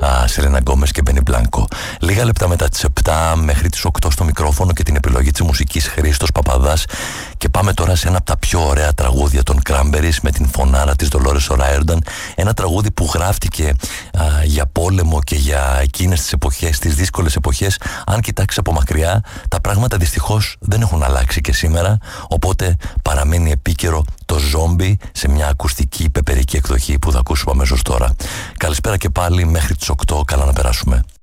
Σελένα Γκόμες και Μπένι Μπλάνκο. Λίγα λεπτά μετά τις 7 μέχρι τις 8 στο μικρόφωνο και την επιλογή της μουσικής Χρήστος Παπαδάς. Και πάμε τώρα σε ένα από τα πιο ωραία τραγούδια των Cranberries με την φωνάρα της Dolores O'Riordan. Ένα τραγούδι που γράφτηκε για πόλεμο και για εκείνες τις εποχές, τις δύσκολες εποχές. Αν κοιτάξεις από μακριά, τα πράγματα δυστυχώς δεν έχουν αλλάξει και σήμερα, οπότε παραμένει επίκαιρο το Zombie σε μια ακουστική πεπερική εκδοχή που θα ακούσουμε αμέσως τώρα. Καλησπέρα και πάλι μέχρι τις 8, καλά να περάσουμε.